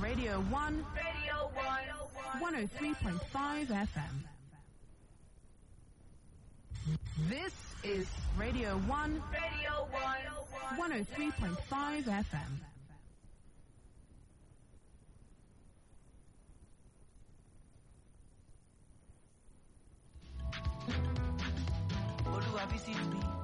Radio 1. Radio 1. 103.5 FM. This is Radio 1. Radio 1. 103.5 FM. Olúwa visits me.